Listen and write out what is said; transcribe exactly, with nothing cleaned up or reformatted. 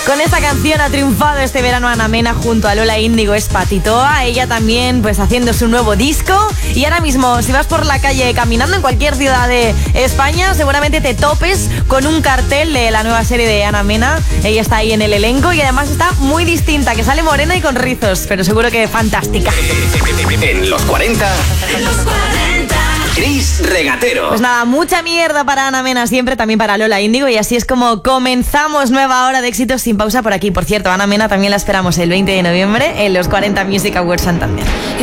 Con esta canción ha triunfado este verano Ana Mena junto a Lola Índigo, es Patitoa. Ella también pues haciendo su nuevo disco. Y ahora mismo, si vas por la calle caminando en cualquier ciudad de España, seguramente te topes con un cartel de la nueva serie de Ana Mena. Ella está ahí en el elenco y además está muy distinta, que sale morena y con rizos, pero seguro que fantástica. En los cuarenta, en los cuarenta, Chris Regatero. Pues nada, mucha mierda para Ana Mena siempre, también para Lola Índigo, y así es como comenzamos nueva hora de éxitos sin pausa por aquí. Por cierto, Ana Mena también la esperamos el veinte de noviembre en los cuarenta Music Awards Santander.